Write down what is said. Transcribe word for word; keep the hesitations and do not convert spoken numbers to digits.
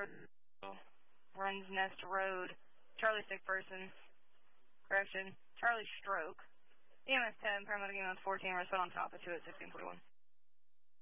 runs Nest Road. Charlie sick person. Correction. Charlie stroke. E M S ten, paramedic E M S fourteen, we're still on top of two at sixteen forty-one.